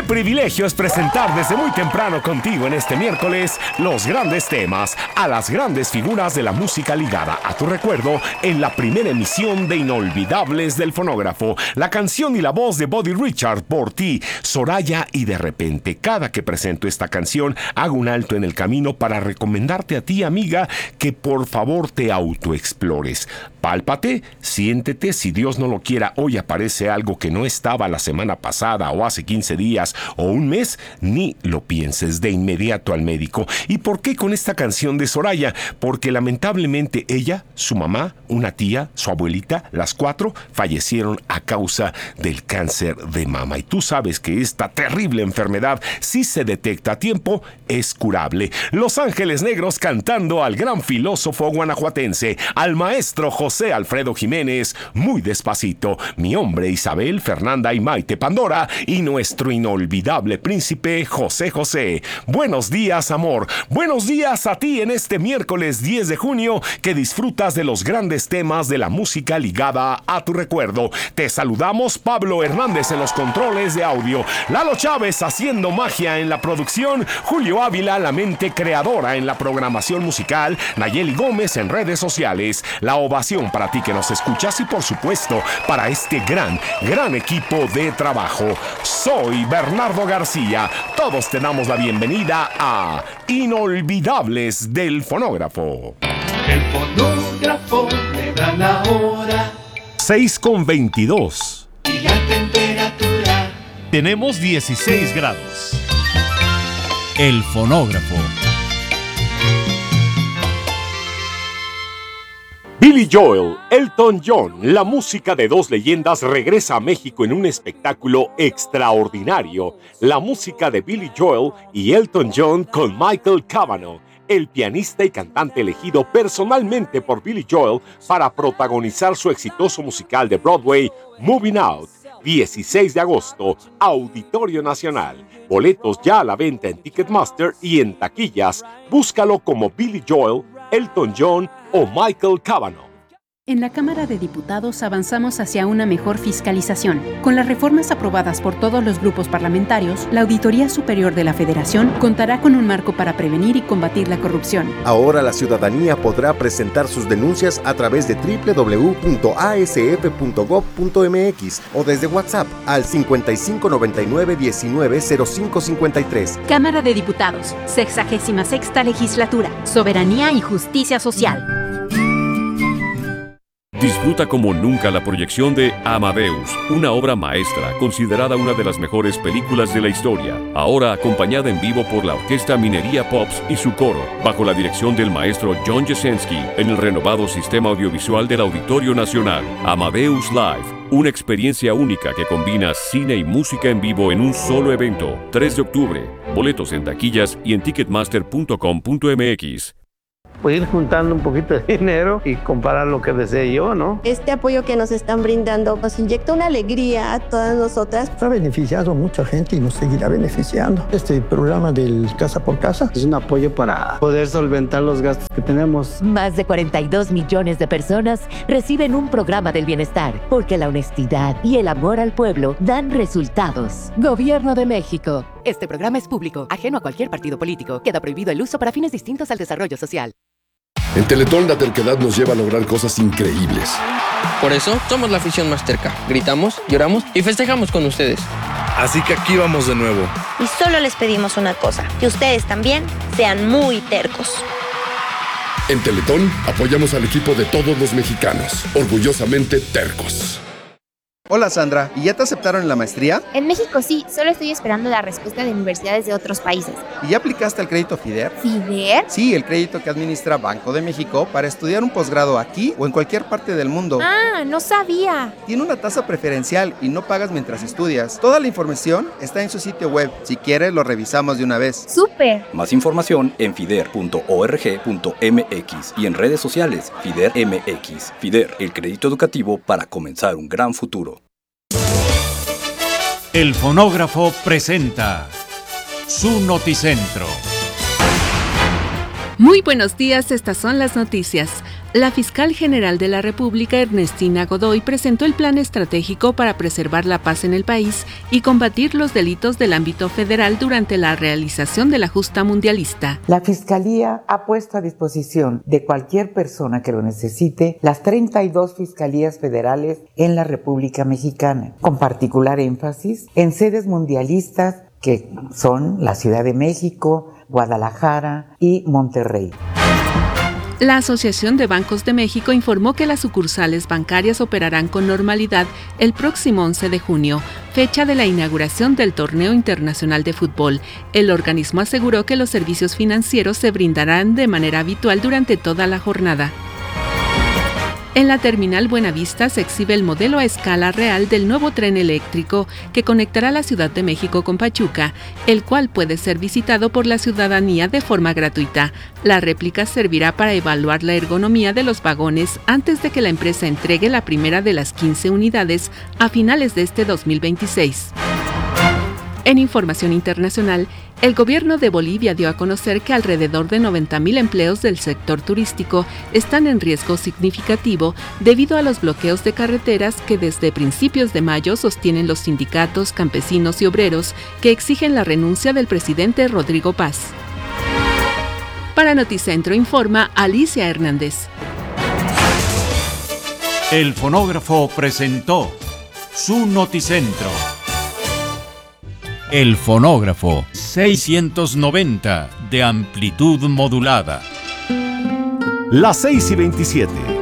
Qué privilegio es presentar desde muy temprano contigo en este miércoles los grandes temas a las grandes figuras de la música ligada a tu recuerdo en la primera emisión de Inolvidables del Fonógrafo. La canción y la voz de Buddy Richard, Por ti, Soraya, y de repente, cada que presento esta canción, hago un alto en el camino para recomendarte a ti, amiga, que por favor te autoexplores. Pálpate, siéntete, si Dios no lo quiera, hoy aparece algo que no estaba la semana pasada o hace 15 días o un mes, ni lo pienses, de inmediato al médico. ¿Y por qué con esta canción de Soraya? Porque lamentablemente ella, su mamá, una tía, su abuelita, las 4 fallecieron a causa del cáncer de mama. Y tú sabes que esta terrible enfermedad, si se detecta a tiempo, es curable. Los Ángeles Negros cantando al gran filósofo guanajuatense, al maestro José Alfredo Jiménez, Muy despacito, Mi hombre Isabel, Fernanda y Maite Pandora, y nuestro inolvidable príncipe José José. Buenos días, amor. Buenos días a ti en este miércoles 10 de junio que disfrutas de los grandes temas de la música ligada a tu recuerdo. Te saludamos, Pablo Hernández en los controles de audio, Lalo Chávez haciendo magia en la producción, Julio Ávila, la mente creadora en la programación musical, Nayeli Gómez en redes sociales. La ovación para ti que nos escuchas y por supuesto para este gran equipo de trabajo. Soy Bernardo García. Todos te damos la bienvenida a Inolvidables del Fonógrafo. El fonógrafo me da la hora 6:22. y la temperatura. Tenemos 16 grados. El fonógrafo. Billy Joel, Elton John, la música de dos leyendas regresa a México en un espectáculo extraordinario. La música de Billy Joel y Elton John con Michael Cavanaugh, el pianista y cantante elegido personalmente por Billy Joel para protagonizar su exitoso musical de Broadway, Moving Out. 16 de agosto, Auditorio Nacional. Boletos ya a la venta en Ticketmaster y en taquillas. Búscalo como Billy Joel, Elton John o Michael Cavanaugh. En la Cámara de Diputados avanzamos hacia una mejor fiscalización. Con las reformas aprobadas por todos los grupos parlamentarios, la Auditoría Superior de la Federación contará con un marco para prevenir y combatir la corrupción. Ahora la ciudadanía podrá presentar sus denuncias a través de www.asf.gov.mx o desde WhatsApp al 5599190553. Cámara de Diputados, 66ª Legislatura, Soberanía y Justicia Social. Disfruta como nunca la proyección de Amadeus, una obra maestra considerada una de las mejores películas de la historia, ahora acompañada en vivo por la Orquesta Minería Pops y su coro, bajo la dirección del maestro John Jasenski, en el renovado sistema audiovisual del Auditorio Nacional. Amadeus Live, una experiencia única que combina cine y música en vivo en un solo evento. 3 de octubre, boletos en taquillas y en ticketmaster.com.mx. Pues ir juntando un poquito de dinero y comprar lo que desee yo, ¿no? Este apoyo que nos están brindando nos inyecta una alegría a todas nosotras. Ha beneficiado a mucha gente y nos seguirá beneficiando. Este programa del Casa por Casa es un apoyo para poder solventar los gastos que tenemos. Más de 42 millones de personas reciben un programa del bienestar, porque la honestidad y el amor al pueblo dan resultados. Gobierno de México. Este programa es público, ajeno a cualquier partido político. Queda prohibido el uso para fines distintos al desarrollo social. En Teletón la terquedad nos lleva a lograr cosas increíbles. Por eso somos la afición más terca. Gritamos, lloramos y festejamos con ustedes. Así que aquí vamos de nuevo. Y solo les pedimos una cosa, que ustedes también sean muy tercos. En Teletón apoyamos al equipo de todos los mexicanos, orgullosamente tercos. Hola Sandra, ¿y ya te aceptaron en la maestría? En México sí, solo estoy esperando la respuesta de universidades de otros países. ¿Y ya aplicaste al crédito FIDER? ¿FIDER? Sí, el crédito que administra Banco de México para estudiar un posgrado aquí o en cualquier parte del mundo. Ah, no sabía. Tiene una tasa preferencial y no pagas mientras estudias. Toda la información está en su sitio web. Si quieres, lo revisamos de una vez. ¡Súper! Más información en fider.org.mx y en redes sociales FIDER MX. FIDER, el crédito educativo para comenzar un gran futuro. El fonógrafo presenta su noticentro. Muy buenos días, estas son las noticias. La fiscal general de la República, Ernestina Godoy, presentó el plan estratégico para preservar la paz en el país y combatir los delitos del ámbito federal durante la realización de la justa mundialista. La Fiscalía ha puesto a disposición de cualquier persona que lo necesite las 32 fiscalías federales en la República Mexicana, con particular énfasis en sedes mundialistas que son la Ciudad de México, Guadalajara y Monterrey. La Asociación de Bancos de México informó que las sucursales bancarias operarán con normalidad el próximo 11 de junio, fecha de la inauguración del Torneo Internacional de Fútbol. El organismo aseguró que los servicios financieros se brindarán de manera habitual durante toda la jornada. En la terminal Buenavista se exhibe el modelo a escala real del nuevo tren eléctrico que conectará la Ciudad de México con Pachuca, el cual puede ser visitado por la ciudadanía de forma gratuita. La réplica servirá para evaluar la ergonomía de los vagones antes de que la empresa entregue la primera de las 15 unidades a finales de este 2026. En información internacional, el gobierno de Bolivia dio a conocer que alrededor de 90,000 empleos del sector turístico están en riesgo significativo debido a los bloqueos de carreteras que desde principios de mayo sostienen los sindicatos, campesinos y obreros que exigen la renuncia del presidente Rodrigo Paz. Para Noticentro informa Alicia Hernández. El fonógrafo presentó su Noticentro. El fonógrafo 690 de amplitud modulada. Las 6:27.